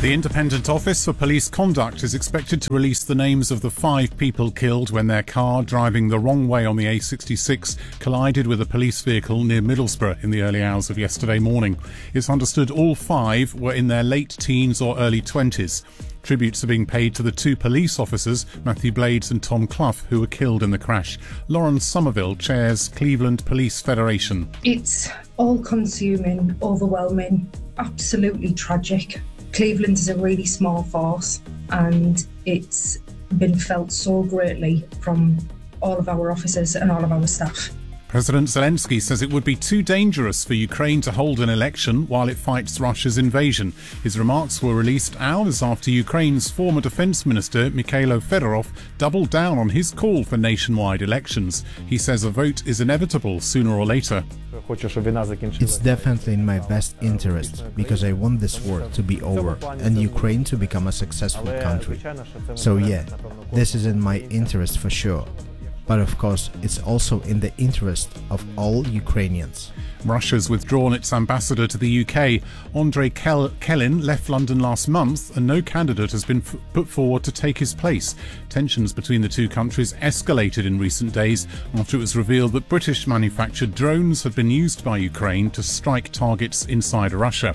The Independent Office for Police Conduct is expected to release the names of the 5 people killed when their car, driving the wrong way on the A66, collided with a police vehicle near Middlesbrough in the early hours of yesterday morning. It's understood all 5 were in their late teens or early 20s. Tributes are being paid to the 2 police officers, Matthew Blades and Tom Clough, who were killed in the crash. Lauren Somerville chairs Cleveland Police Federation. It's all-consuming, overwhelming, absolutely tragic. Cleveland is a really small force, and it's been felt so greatly from all of our officers and all of our staff. President Zelensky says it would be too dangerous for Ukraine to hold an election while it fights Russia's invasion. His remarks were released hours after Ukraine's former defence minister, Mikhailo Fedorov, doubled down on his call for nationwide elections. He says a vote is inevitable sooner or later. It's definitely in my best interest, because I want this war to be over and Ukraine to become a successful country. So yeah, this is in my interest for sure. But of course, it's also in the interest of all Ukrainians. Russia's withdrawn its ambassador to the UK. Andrei Kelin left London last month, and no candidate has been put forward to take his place. Tensions between the 2 countries escalated in recent days after it was revealed that British-manufactured drones had been used by Ukraine to strike targets inside Russia.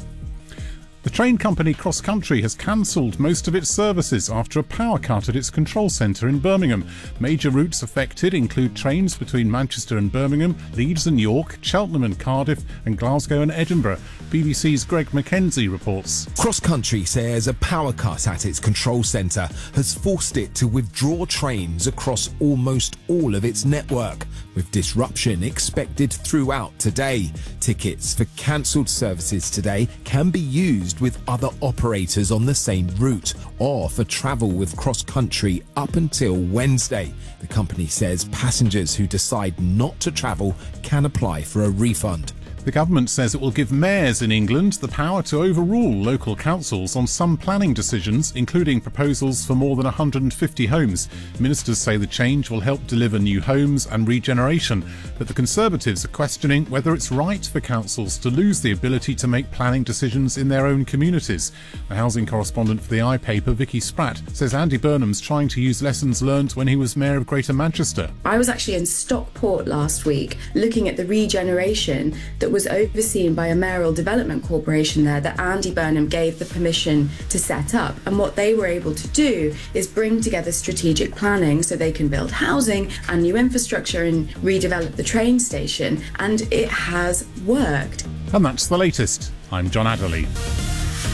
The train company Cross Country has cancelled most of its services after a power cut at its control centre in Birmingham. Major routes affected include trains between Manchester and Birmingham, Leeds and York, Cheltenham and Cardiff, and Glasgow and Edinburgh. BBC's Greg Mackenzie reports. Cross Country says a power cut at its control centre has forced it to withdraw trains across almost all of its network, with disruption expected throughout today. Tickets for cancelled services today can be used with other operators on the same route, or for travel with Cross Country up until Wednesday. The company says passengers who decide not to travel can apply for a refund. The government says it will give mayors in England the power to overrule local councils on some planning decisions, including proposals for more than 150 homes. Ministers say the change will help deliver new homes and regeneration, but the Conservatives are questioning whether it's right for councils to lose the ability to make planning decisions in their own communities. The housing correspondent for the iPaper, Vicky Spratt, says Andy Burnham's trying to use lessons learned when he was Mayor of Greater Manchester. I was actually in Stockport last week looking at the regeneration that was overseen by a mayoral development corporation there that Andy Burnham gave the permission to set up. And what they were able to do is bring together strategic planning so they can build housing and new infrastructure and redevelop the train station. And it has worked. And that's the latest. I'm John Adderley.